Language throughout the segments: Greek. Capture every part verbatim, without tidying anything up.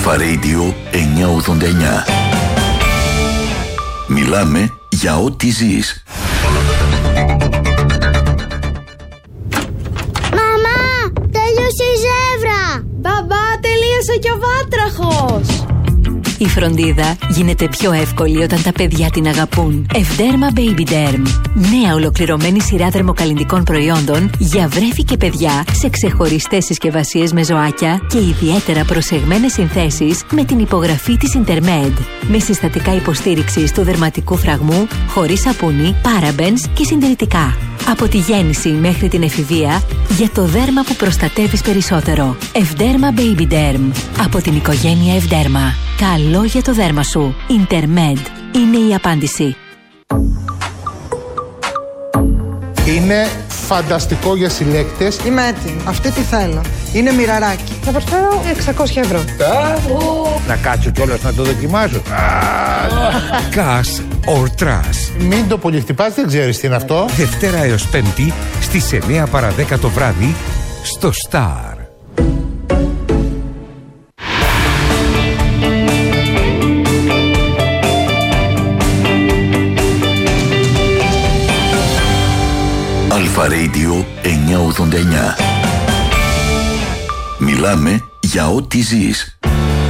Αλφα Radio εννιακόσια ογδόντα εννιά. Μιλάμε για ό,τι ζεις. Μαμά, τέλειωσε η ζεύρα. Μπαμπά, τελείωσε και ο βάτραχος. Η φροντίδα γίνεται πιο εύκολη όταν τα παιδιά την αγαπούν. Ευδέρμα Baby Derm. Νέα ολοκληρωμένη σειρά δερμοκαλλυντικών προϊόντων για βρέφη και παιδιά σε ξεχωριστές συσκευασίες με ζωάκια και ιδιαίτερα προσεγμένες συνθέσεις με την υπογραφή της Intermed. Με συστατικά υποστήριξης του δερματικού φραγμού, χωρίς σαπούνι, παραμπενς και συντηρητικά. Από τη γέννηση μέχρι την εφηβεία, για το δέρμα που προστατεύεις περισσότερο. Ευδέρμα Baby Derm. Από την οικογένεια Ευδέρμα. Καλό για το δέρμα σου. Intermed είναι η απάντηση. Είναι φανταστικό για συλλέκτες. Είμαι έτοιμη. Αυτή τι θέλω. Είναι μοιραράκι. Θα προσφέρω εξακόσια ευρώ. Να κάτσω κιόλας να το δοκιμάσω. Cash or Trash. Μην το πολύ χτυπάς, δεν ξέρεις τι είναι αυτό. Δευτέρα έως Πέμπτη στις εννιά παρά δέκα το βράδυ στο Star. Αλφα Radio εννιακόσια ογδόντα εννιά. Μιλάμε για ό,τι ζεις.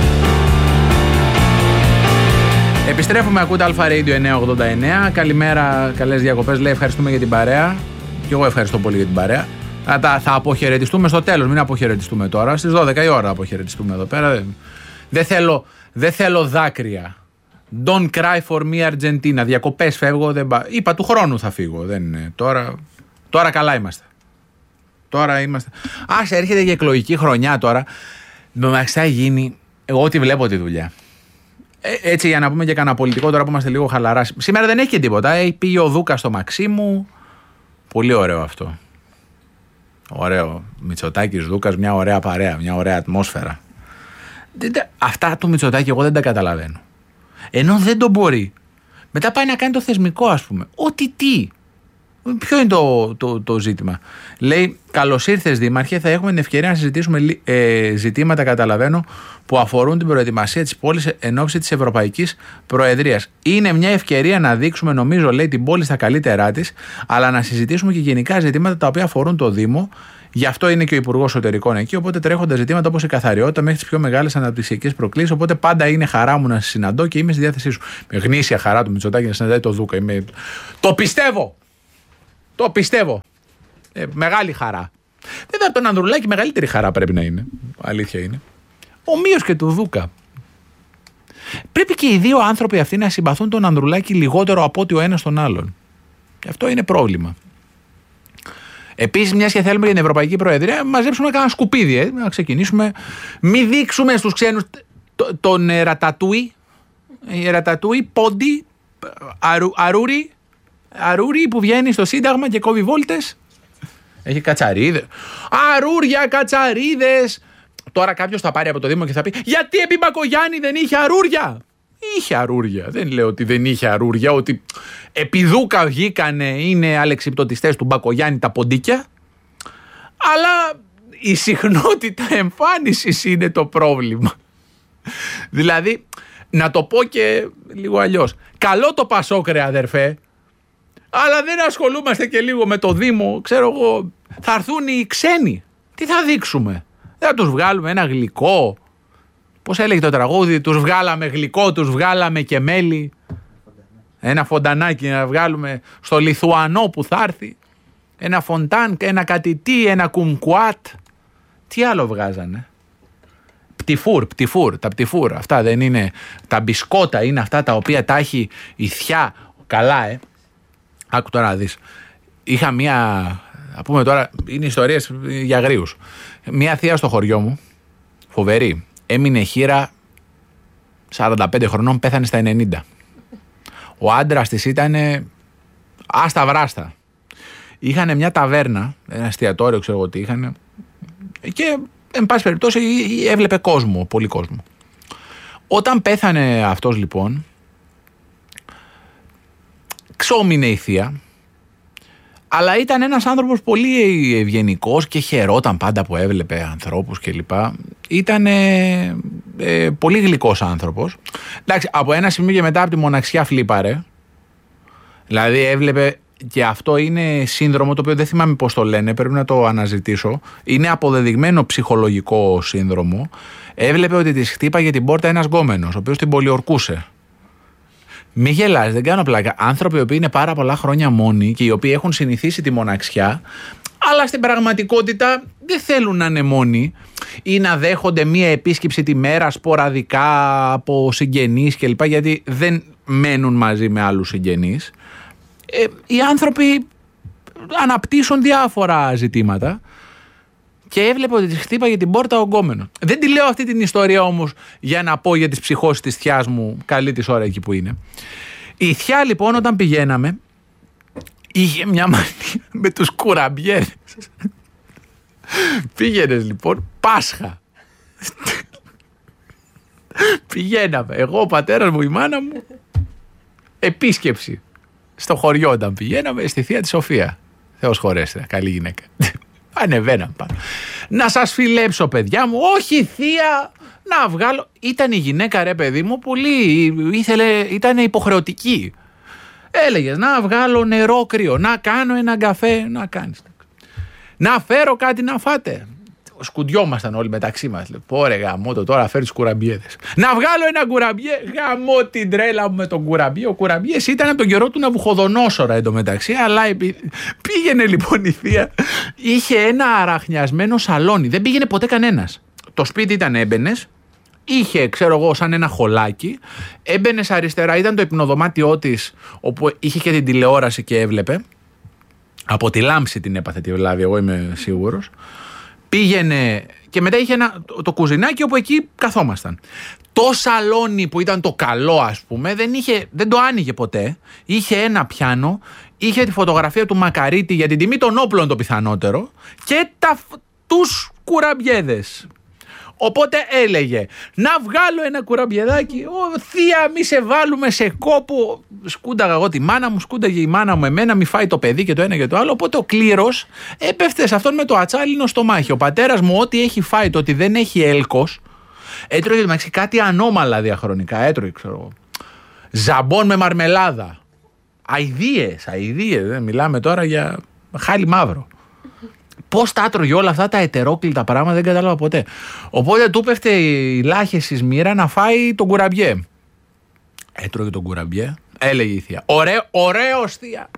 Επιστρέφουμε, ακούτε Αλφα Radio εννιακόσια ογδόντα εννιά. Καλημέρα, καλές διακοπές. Λέει ευχαριστούμε για την παρέα. Και εγώ ευχαριστώ πολύ για την παρέα. Θα, θα αποχαιρετιστούμε στο τέλος, μην αποχαιρετιστούμε τώρα. Στις δώδεκα η ώρα θα αποχαιρετιστούμε εδώ πέρα. Δεν, δεν, θέλω, δεν θέλω δάκρυα. Don't cry for me Argentina. Διακοπές φεύγω. Δεν... Είπα του χρόνου θα φύγω. Δεν είναι. Τώρα, τώρα καλά είμαστε. Τώρα είμαστε. Ας έρχεται και εκλογική χρονιά τώρα. Με θα γίνει. Εγώ ό,τι βλέπω τη δουλειά. Ε, έτσι για να πούμε και κανένα πολιτικό τώρα που είμαστε λίγο χαλαρά. Σήμερα δεν έχει και τίποτα. Ε, πήγε ο Δούκας στο Μαξίμου. Πολύ ωραίο αυτό. Ωραίο. Μητσοτάκης Δούκας, μια ωραία παρέα, μια ωραία ατμόσφαιρα. Αυτά του Μητσοτάκη εγώ δεν τα καταλαβαίνω. Ενώ δεν το μπορεί. Μετά πάει να κάνει το θεσμικό, ας πούμε. Ό,τι τι. Ποιο είναι το, το, το ζήτημα. Λέει, καλώς ήρθες Δήμαρχε, θα έχουμε την ευκαιρία να συζητήσουμε ε, ζητήματα, καταλαβαίνω, που αφορούν την προετοιμασία της πόλης εν ώψη της Ευρωπαϊκής Προεδρίας. Είναι μια ευκαιρία να δείξουμε, νομίζω, λέει, την πόλη στα καλύτερά της, αλλά να συζητήσουμε και γενικά ζητήματα τα οποία αφορούν το Δήμο. Γι' αυτό είναι και ο Υπουργός Εσωτερικών εκεί. Οπότε τρέχονται ζητήματα όπως η καθαριότητα μέχρι τις πιο μεγάλες αναπτυξιακές προκλήσεις. Οπότε πάντα είναι χαρά μου να σε συναντώ και είμαι στη διάθεσή σου. Με γνήσια χαρά του Μητσοτάκη να συναντάει το Δούκα. Είμαι... Το πιστεύω! Το πιστεύω. Ε, μεγάλη χαρά. Βέβαια από τον Ανδρουλάκη μεγαλύτερη χαρά πρέπει να είναι. Αλήθεια είναι. Ομοίως και του Δούκα. Πρέπει και οι δύο άνθρωποι αυτοί να συμπαθούν τον Ανδρουλάκη λιγότερο από ότι ο ένας τον άλλον. Και αυτό είναι πρόβλημα. Επίσης, μιας και θέλουμε για την Ευρωπαϊκή Προεδρία, μαζέψουμε κανένα σκουπίδι. Ε, να ξεκινήσουμε. Μην δείξουμε στους ξένους τον ε, Ρατατούι. Ε, Ρατατούι, Πόντι, αρου, Αρούρι. Αρούρι που βγαίνει στο Σύνταγμα και κόβει βόλτες. Έχει κατσαρίδες. Αρούρια, κατσαρίδες. Τώρα κάποιος θα πάρει από το Δήμο και θα πει: γιατί επί Μπακογιάννη δεν είχε αρούρια? Είχε αρούρια. Δεν λέω ότι δεν είχε αρούρια. Ότι επί Δούκα βγήκανε, είναι αλεξιπτωτιστές του Μπακογιάννη τα ποντίκια. Αλλά η συχνότητα εμφάνισης είναι το πρόβλημα. Δηλαδή, να το πω και λίγο αλλιώς. Καλό το Πασόκ, ρε αδερφέ. Αλλά δεν ασχολούμαστε και λίγο με το Δήμο. Ξέρω εγώ, θα έρθουν οι ξένοι. Τι θα δείξουμε? Δεν θα τους βγάλουμε ένα γλυκό? Πώς έλεγε το τραγούδι? Τους βγάλαμε γλυκό, τους βγάλαμε και μέλι. Ένα φοντανάκι να βγάλουμε στο Λιθουανό που θα έρθει. Ένα φοντάν, ένα κατητί, ένα κουμκουάτ. Τι άλλο βγάζανε? Πτυφούρ, πτυφούρ, τα πτυφούρ. Αυτά δεν είναι? Τα μπισκότα είναι αυτά τα οποία τα έχει η θιά. Καλά, ε. Άκου τώρα να δεις. Είχα μία, να πούμε τώρα, είναι ιστορίες για αγρίους. Μία θεία στο χωριό μου, φοβερή, έμεινε χείρα σαράντα πέντε χρονών, πέθανε στα ενενήντα. Ο άντρας της ήταν άστα βράστα. Είχανε μια ταβέρνα, ένα εστιατόριο ξέρω εγώ τι είχανε, και εν πάση περιπτώσει έβλεπε κόσμο, πολύ κόσμο. Όταν πέθανε αυτός λοιπόν, ξόμινε η θεία, αλλά ήταν ένας άνθρωπος πολύ ευγενικός και χαιρόταν πάντα που έβλεπε ανθρώπους κλπ. Ήτανε ε, πολύ γλυκός άνθρωπος. Εντάξει, από ένα σημείο και μετά από τη μοναξιά φλίπαρε. Δηλαδή έβλεπε, και αυτό είναι σύνδρομο το οποίο δεν θυμάμαι πώς το λένε, πρέπει να το αναζητήσω. Είναι αποδεδειγμένο ψυχολογικό σύνδρομο. Έβλεπε ότι της χτύπαγε την πόρτα ένας γκόμενος, ο οποίος την πολιορκούσε. Μη γελάς, δεν κάνω πλάκα. Άνθρωποι οι οποίοι είναι πάρα πολλά χρόνια μόνοι και οι οποίοι έχουν συνηθίσει τη μοναξιά, αλλά στην πραγματικότητα δεν θέλουν να είναι μόνοι ή να δέχονται μία επίσκεψη τη μέρα σποραδικά από συγγενείς κλπ. Γιατί δεν μένουν μαζί με άλλους συγγενείς. Ε, οι άνθρωποι αναπτύσσουν διάφορα ζητήματα και έβλεπε ότι της χτύπαγε την πόρτα ο γκόμενος. Δεν τη λέω αυτή την ιστορία όμως για να πω για τις ψυχώσεις της θειάς μου, καλή της ώρα εκεί που είναι. Η θεία λοιπόν όταν πηγαίναμε είχε μια μανία με τους κουραμπιέρες. Πήγαινες λοιπόν Πάσχα. Πηγαίναμε εγώ, ο πατέρας μου, η μάνα μου, επίσκεψη στο χωριό όταν πηγαίναμε, στη θεία τη Σοφία. Θεός χωρέστε, καλή γυναίκα. Ανεβαίναμε πάνω. Να σας φιλέψω παιδιά μου, όχι θεία, να βγάλω. Ήταν η γυναίκα ρε παιδί μου πολύ, ήθελε, ήταν υποχρεωτική. Έλεγες να βγάλω νερό κρύο, να κάνω ένα καφέ, να κάνεις. Να φέρω κάτι να φάτε. Σκουντιόμασταν όλοι μεταξύ μας. Πω ρε γαμώτο, τώρα φέρει τους κουραμπιέδες. Να βγάλω ένα κουραμπιέ. Γαμώ την τρέλα μου με τον κουραμπιέ. Ο κουραμπιές ήταν από τον καιρό του Ναβουχοδονόσορα εντωμεταξύ. Αλλά επί... πήγαινε λοιπόν η θεία. Είχε ένα αραχνιασμένο σαλόνι. Δεν πήγαινε ποτέ κανένας. Το σπίτι ήταν έμπαινες. Είχε, ξέρω εγώ, σαν ένα χολάκι. Έμπαινες αριστερά. Ήταν το υπνοδωμάτιό της, όπου είχε και την τηλεόραση και έβλεπε. Από τη λάμψη την έπαθε τη βλάβη, εγώ είμαι σίγουρος. Πήγαινε και μετά είχε ένα, το, το κουζινάκι όπου εκεί καθόμασταν. Το σαλόνι που ήταν το καλό ας πούμε δεν, είχε, δεν το άνοιγε ποτέ. Είχε ένα πιάνο, είχε τη φωτογραφία του Μακαρίτη για την τιμή των όπλων το πιθανότερο και τα, τους κουραμπιέδες. Οπότε έλεγε να βγάλω ένα κουραμπιεδάκι, Ω, θεία μη σε βάλουμε σε κόπο. Σκούνταγα εγώ τη μάνα μου, σκούνταγε η μάνα μου εμένα, μη φάει το παιδί και το ένα και το άλλο. Οπότε ο κλήρος έπεφτε σε αυτόν με το ατσάλινο στομάχι. Ο πατέρας μου ό,τι έχει φάει, το ότι δεν έχει έλκος, έτρωγε μεταξύ κάτι ανώμαλα διαχρονικά. Έτρωγε, ξέρω εγώ, ζαμπόν με μαρμελάδα. Αηδίες, αηδίες. Μιλάμε τώρα για χάλι μαύρο. Πώς τα άτρωγε όλα αυτά τα ετερόκλητα πράγματα δεν κατάλαβα ποτέ. Οπότε του πέφτε η λάχεση μοίρα να φάει τον κουραμπιέ. Έτρωγε τον κουραμπιέ, έλεγε η θεία. Ωραίο, ωραίος θεία.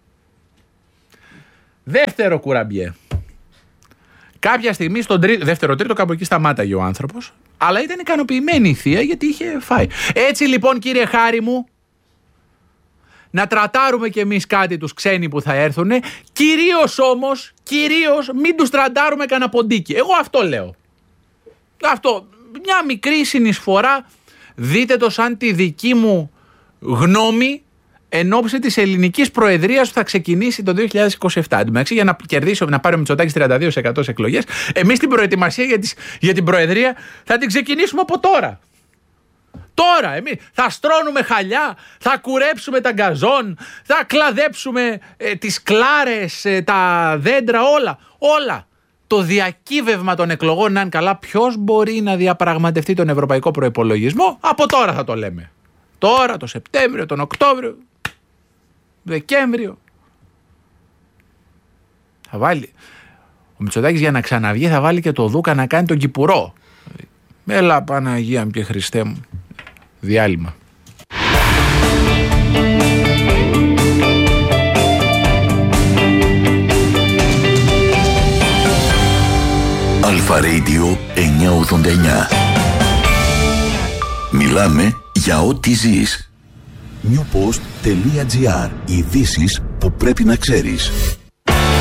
Δεύτερο κουραμπιέ. Κάποια στιγμή στον τρί... δεύτερο τρίτο κάπου εκεί σταμάταγε ο άνθρωπος. Αλλά ήταν ικανοποιημένη η θεία γιατί είχε φάει. Έτσι λοιπόν κύριε Χάρη μου, να τρατάρουμε κι εμείς κάτι τους ξένοι που θα έρθουν, κυρίως όμως, κυρίως μην τους τραντάρουμε κανένα ποντίκι. Εγώ αυτό λέω. Αυτό, μια μικρή συνεισφορά, δείτε το σαν τη δική μου γνώμη εν ώψη της ελληνικής προεδρίας που θα ξεκινήσει το δύο χιλιάδες είκοσι επτά. Εντάξει, για να κερδίσει, να πάρει ο Μητσοτάκης τριάντα δύο τοις εκατό στις εκλογές, εμείς την προετοιμασία για, τις, για την προεδρία θα την ξεκινήσουμε από τώρα. Τώρα εμείς θα στρώνουμε χαλιά, θα κουρέψουμε τα γκαζόν, θα κλαδέψουμε ε, τις κλάρες, ε, τα δέντρα, όλα, όλα. Το διακύβευμα των εκλογών να είναι καλά, ποιος μπορεί να διαπραγματευτεί τον ευρωπαϊκό προϋπολογισμό, από τώρα θα το λέμε. Τώρα, το Σεπτέμβριο, τον Οκτώβριο, Δεκέμβριο. Θα βάλει, ο Μητσοτάκης για να ξαναβγεί θα βάλει και το Δούκα να κάνει τον Κυπουρό. Έλα Παναγία μου και Χριστέ μου. Διάλειμμα. Αλφα Radio εννιακόσια ογδόντα εννιά. Μιλάμε για ό,τι ζεις. newpost.gr. Ειδήσεις που πρέπει να ξέρεις.